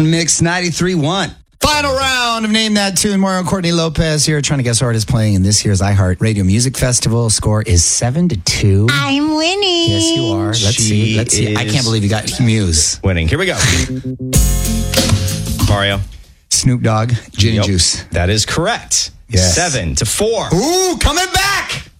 Mix 93.1. Final round of Name That Tune. Mario and Courtney Lopez here trying to guess who artist playing in this year's iHeart Radio Music Festival. Score is 7-2. I'm winning. Yes, you are. Let's see. I can't believe you got Muse. Winning. Here we go. Mario. Snoop Dogg, Gin and Juice. That is correct. Yes. 7-4. Ooh, coming back.